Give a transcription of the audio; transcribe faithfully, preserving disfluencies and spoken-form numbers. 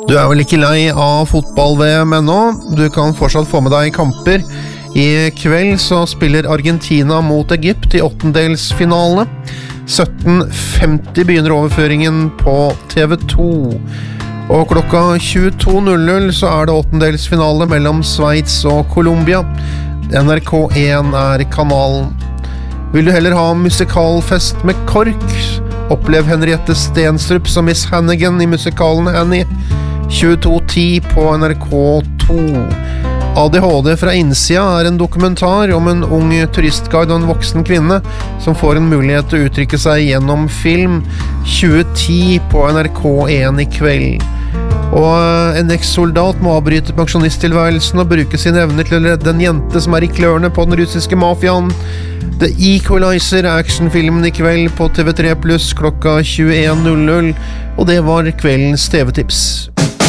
Du er vel ikke lei av fotball-V M ennå? Du kan fortsatt få med deg kamper. I kveld så spiller Argentina mot Egypt i åttendelsfinale. sytten femti begynner overføringen på T V to. Og klokka tjueto null null så er det åttendelsfinale mellom Sveits og Colombia. N R K én er kanalen. Vil du heller ha musikalfest med KORK? Opplev Henriette Stenstrup som Miss Hannigan i musikalen Annie. tjueto ti på N R K to. A D H D fra innsida er en dokumentar om en ung turistguide og en voksen kvinne som får en mulighet til å uttrykke seg gjennom film. tjue ti på N R K én i kveld. Og en eks-soldat må avbryte pensjonisttilværelsen og bruke sine evner til å redde en jente som er i klørne på den russiske mafiaen. The Equalizer er actionfilmen i kveld på T V tre pluss klokka tjueen null null, og det var kveldens T V-tips.